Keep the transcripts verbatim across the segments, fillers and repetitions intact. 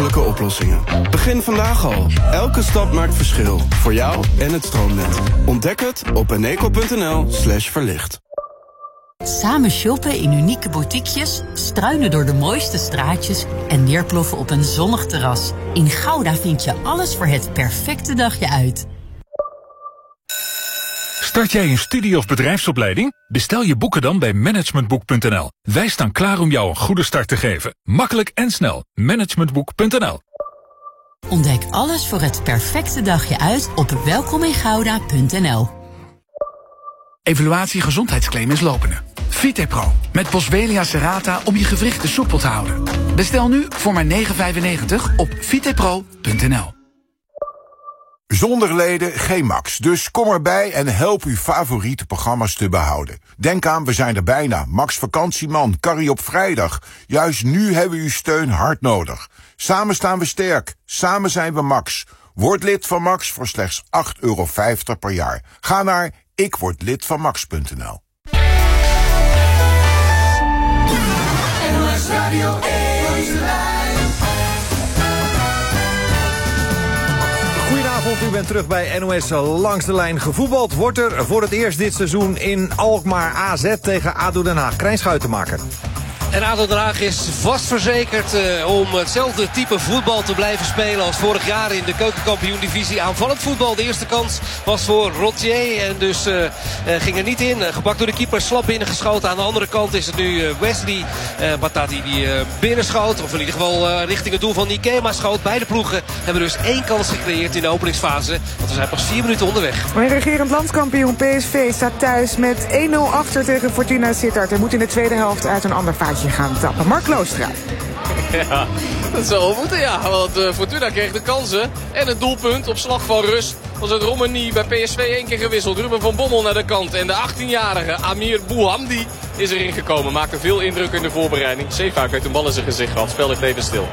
mogelijke oplossingen. Begin vandaag al. Elke stap maakt verschil. Voor jou en het stroomnet. Ontdek het op eneco.nl slash verlicht. Samen shoppen in unieke boutiquejes, struinen door de mooiste straatjes en neerploffen op een zonnig terras. In Gouda vind je alles voor het perfecte dagje uit. Start jij een studie- of bedrijfsopleiding? Bestel je boeken dan bij managementboek punt n l. Wij staan klaar om jou een goede start te geven. Makkelijk en snel. managementboek punt n l. Ontdek alles voor het perfecte dagje uit op welkomingouda punt n l. Evaluatie gezondheidsclaim is lopende. Vitepro met Boswellia serrata om je gewrichten soepel te houden. Bestel nu voor maar negen vijfennegentig op vitepro punt n l. Zonder leden geen Max, dus kom erbij en help uw favoriete programma's te behouden. Denk aan, we zijn er bijna. Max Vakantieman, Carrie op vrijdag. Juist nu hebben we uw steun hard nodig. Samen staan we sterk, samen zijn we Max. Word lid van Max voor slechts acht euro vijftig per jaar. Ga naar ik word lid van max punt n l. Goedenavond, u bent terug bij N O S Langs de Lijn. Gevoetbald wordt er voor het eerst dit seizoen in Alkmaar. A Z tegen A D O Den Haag. Krijn Schuitenmaker. En A D O Den Haag is vast verzekerd uh, om hetzelfde type voetbal te blijven spelen als vorig jaar in de keukenkampioen-divisie. Aanvallend voetbal. De eerste kans was voor Rottier en dus uh, uh, ging er niet in. Uh, gepakt door de keeper, slap binnengeschoten. Aan de andere kant is het nu uh, Wesley uh, Batati die uh, binnenschoot. Of in ieder geval uh, richting het doel van Nikema schoot. Beide ploegen hebben dus één kans gecreëerd in de openingsfase. Want we zijn pas vier minuten onderweg. Maar regerend landskampioen P S V staat thuis met één nul achter tegen Fortuna Sittard. Hij moet in de tweede helft uit een ander vaatje gaan tappen. Mark Loostra. Ja, dat zou wel moeten, ja. Want uh, Fortuna kreeg de kansen en het doelpunt op slag van rust. Was het Romani bij P S V één keer gewisseld. Ruben van Bommel naar de kant. En de achttienjarige Amir Bouhamdi is erin gekomen. Maakte veel indruk in de voorbereiding. Zeevaak heeft een bal in zijn gezicht gehad. Spel ligt even stil.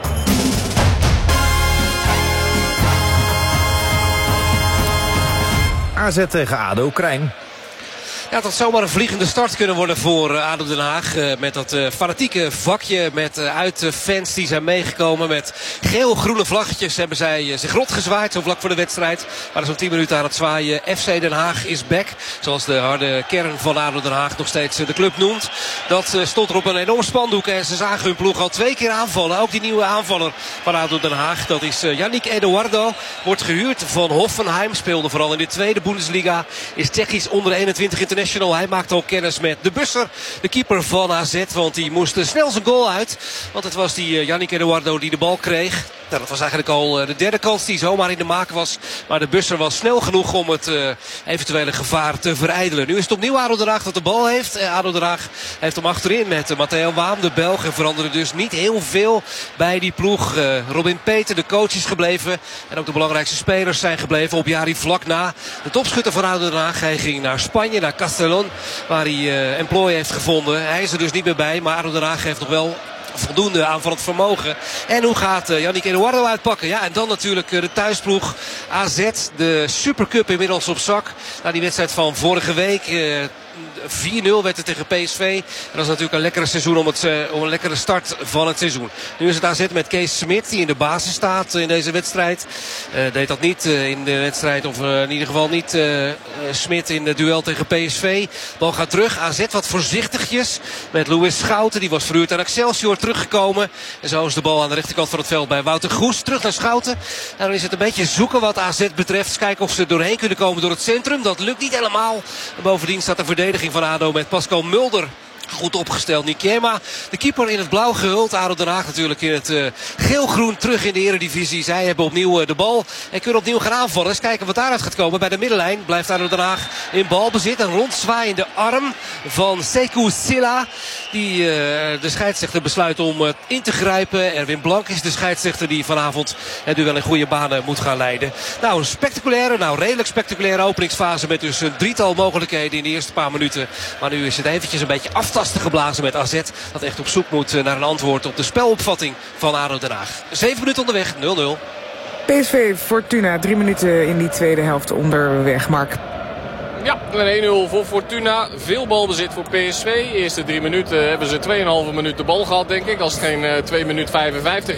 A Z tegen A D O, Krijn. Ja, het had zomaar een vliegende start kunnen worden voor uh, A D O Den Haag. Uh, met dat uh, fanatieke vakje met uh, uitfans die zijn meegekomen. Met geel-groene vlaggetjes hebben zij uh, zich rot gezwaaid. Zo vlak voor de wedstrijd. Waren zo'n tien minuten aan het zwaaien. F C Den Haag is back. Zoals de harde kern van A D O Den Haag nog steeds uh, de club noemt. Dat uh, stond er op een enorm spandoek. En ze zagen hun ploeg al twee keer aanvallen. Ook die nieuwe aanvaller van A D O Den Haag. Dat is uh, Yannick Eduardo. Wordt gehuurd van Hoffenheim. Speelde vooral in de tweede Bundesliga. Is Tsjechisch onder eenentwintig international. Hij maakte ook kennis met de Busser, de keeper van A Z. Want die moest snel zijn goal uit. Want het was die Yannick Eduardo die de bal kreeg. Nou, dat was eigenlijk al de derde kans die zomaar in de maak was. Maar de Busser was snel genoeg om het uh, eventuele gevaar te verijdelen. Nu is het opnieuw A D O Den Haag dat de bal heeft. A D O Den Haag heeft hem achterin met uh, Matteo Waam, de Belg. En veranderde dus niet heel veel bij die ploeg. Uh, Robin Peter, de coach, is gebleven. En ook de belangrijkste spelers zijn gebleven. Op Jari vlak na de topschutter van A D O Den Haag. Hij ging naar Spanje, naar Castellón, waar hij uh, employ heeft gevonden. Hij is er dus niet meer bij. Maar A D O Den Haag heeft nog wel voldoende aanvallend vermogen. En hoe gaat uh, Yannick Eduardo uitpakken? Ja, en dan natuurlijk uh, de thuisploeg A Z. De Supercup inmiddels op zak. Na die wedstrijd van vorige week. Uh, vier nul werd het tegen P S V. En dat is natuurlijk een lekkere seizoen om, het, uh, om een lekkere start van het seizoen. Nu is het A Z met Kees Smit die in de basis staat in deze wedstrijd. Uh, deed dat niet uh, in de wedstrijd. Of uh, in ieder geval niet uh, uh, Smit in het duel tegen P S V. Bal gaat terug. A Z wat voorzichtigjes. Met Louis Schouten. Die was verhuurd aan Excelsior teruggekomen. En zo is de bal aan de rechterkant van het veld bij Wouter Goes. Terug naar Schouten. En dan is het een beetje zoeken wat A Z betreft. Dus kijken of ze doorheen kunnen komen door het centrum. Dat lukt niet helemaal. En bovendien staat de verdediging van A D O met Pascal Mulder goed opgesteld. Nikema, de keeper in het blauw gehuld. A D O Den Haag natuurlijk in het uh, geel-groen terug in de eredivisie. Zij hebben opnieuw uh, de bal en kunnen opnieuw gaan aanvallen. Eens kijken wat daaruit gaat komen. Bij de middenlijn blijft A D O Den Haag in balbezit. Een rondzwaaiende arm van Sekou Silla. Die uh, de scheidsrechter besluit om uh, in te grijpen. Erwin Blank is de scheidsrechter die vanavond het duel in goede banen moet gaan leiden. Nou, een spectaculaire, nou redelijk spectaculaire openingsfase met dus een drietal mogelijkheden in de eerste paar minuten. Maar nu is het eventjes een beetje aftasten geblazen met A Z. Dat echt op zoek moet naar een antwoord op de spelopvatting van A D O Den Haag. Zeven minuten onderweg, nul nul. P S V Fortuna, drie minuten in die tweede helft onderweg, Mark. Ja, een één nul voor Fortuna. Veel balbezit voor P S V. De eerste drie minuten hebben ze tweeënhalve minuut de bal gehad, denk ik. Als het geen uh, twee minuten vijfenvijftig